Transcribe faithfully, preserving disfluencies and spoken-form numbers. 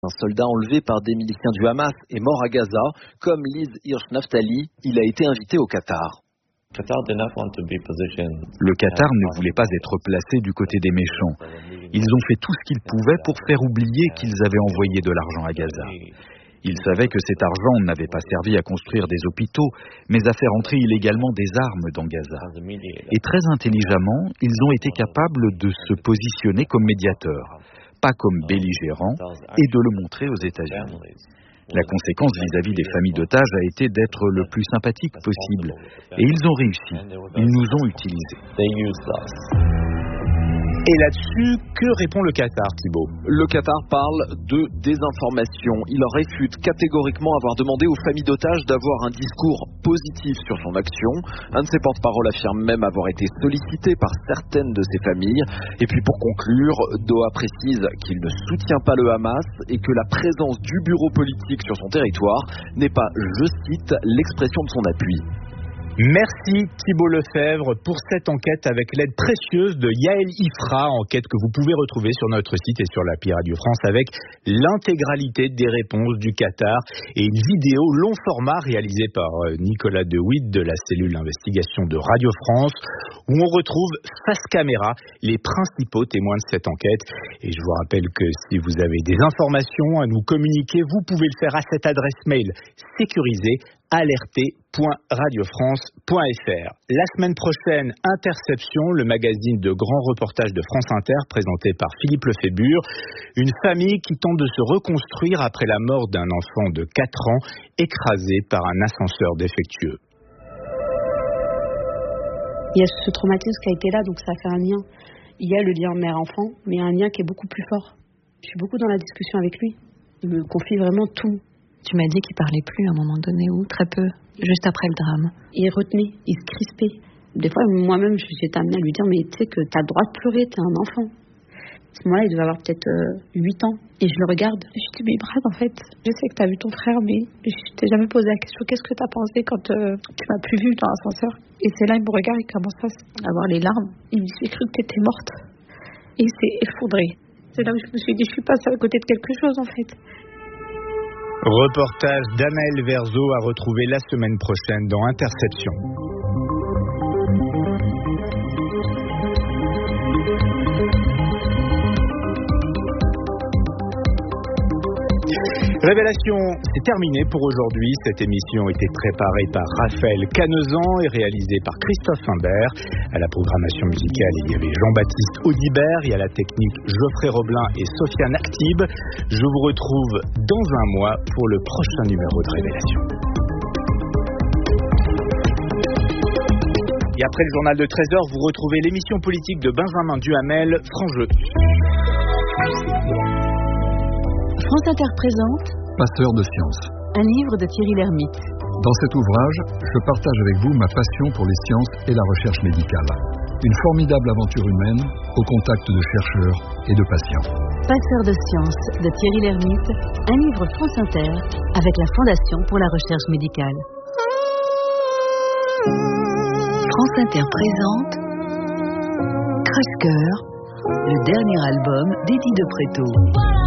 Un soldat enlevé par des miliciens du Hamas est mort à Gaza. Comme Liz Hirsch-Naftali, il a été invité au Qatar. Le Qatar ne voulait pas être placé du côté des méchants. Ils ont fait tout ce qu'ils pouvaient pour faire oublier qu'ils avaient envoyé de l'argent à Gaza. Ils savaient que cet argent n'avait pas servi à construire des hôpitaux, mais à faire entrer illégalement des armes dans Gaza. Et très intelligemment, ils ont été capables de se positionner comme médiateurs, pas comme belligérants, et de le montrer aux États-Unis. La conséquence vis-à-vis des familles d'otages a été d'être le plus sympathique possible. Et ils ont réussi. Ils nous ont utilisés. Et là-dessus, que répond le Qatar, Thibault ? Le Qatar parle de désinformation. Il réfute catégoriquement avoir demandé aux familles d'otages d'avoir un discours positif sur son action. Un de ses porte-parole affirme même avoir été sollicité par certaines de ses familles. Et puis pour conclure, Doha précise qu'il ne soutient pas le Hamas et que la présence du bureau politique sur son territoire n'est pas, je cite, l'expression de son appui. Merci Thibault Lefebvre pour cette enquête avec l'aide précieuse de Yael Ifra, enquête que vous pouvez retrouver sur notre site et sur l'appli Radio France avec l'intégralité des réponses du Qatar et une vidéo long format réalisée par Nicolas De Witt de la cellule d'investigation de Radio France où on retrouve face caméra les principaux témoins de cette enquête. Et je vous rappelle que si vous avez des informations à nous communiquer, vous pouvez le faire à cette adresse mail sécurisée alerté point radio france point f r. La semaine prochaine, Interception, le magazine de grands reportages de France Inter présenté par Philippe Lefébure. Une famille qui tente de se reconstruire après la mort d'un enfant de quatre ans écrasé par un ascenseur défectueux. Il y a ce traumatisme qui a été là, donc ça fait un lien. Il y a le lien mère-enfant, mais un lien qui est beaucoup plus fort. Je suis beaucoup dans la discussion avec lui. Il me confie vraiment tout. Tu m'as dit qu'il parlait plus à un moment donné, ou très peu, juste après le drame. Il retenait, il se crispait. Des fois, moi-même, j'étais amenée à lui dire, mais tu sais que t'as le droit de pleurer, t'es un enfant. À ce moment-là, il devait avoir peut-être huit euh, ans. Et je le regarde. Je lui dis, mais Brad, en fait, je sais que t'as vu ton frère, mais je t'ai jamais posé la question, qu'est-ce que t'as pensé quand euh, tu m'as plus vu dans l'ascenseur ? Et c'est là, il me regarde, il commence à avoir les larmes. Il me dit, j'ai cru que t'étais morte. Et il s'est effondré. C'est là où je me suis dit, je suis passée à côté de quelque chose, en fait. Reportage d'Anaël Verzo à retrouver la semaine prochaine dans Interception. Révélation, c'est terminé pour aujourd'hui. Cette émission a été préparée par Raphaël Canezan et réalisée par Christophe Imbert. À la programmation musicale, il y avait Jean-Baptiste Audibert. Il y a la technique Geoffrey Roblin et Sofiane Actib. Je vous retrouve dans un mois pour le prochain numéro de Révélation. Et après le journal de treize heures, vous retrouvez l'émission politique de Benjamin Duhamel, Franc-Jeu. France Inter présente Passeur de sciences. Un livre de Thierry Lhermitte. Dans cet ouvrage, je partage avec vous ma passion pour les sciences et la recherche médicale. Une formidable aventure humaine au contact de chercheurs et de patients. Passeur de sciences de Thierry Lhermitte, un livre France Inter avec la Fondation pour la recherche médicale. France Inter présente Crève-Cœur, le dernier album d'Eddie de Préto.